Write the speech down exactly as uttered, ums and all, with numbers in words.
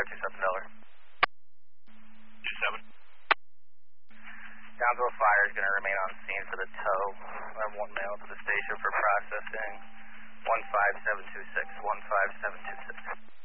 five two seven Delaware. two seven. Downsville Fire is going to remain on scene for the tow. I have one mail to the station for processing. one five seven two six, one five seven two six.